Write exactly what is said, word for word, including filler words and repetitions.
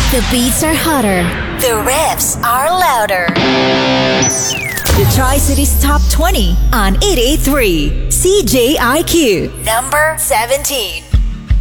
The beats are hotter. The riffs are louder. The Tri-Cities Top twenty on eight eighty-three C J I Q. Number seventeen.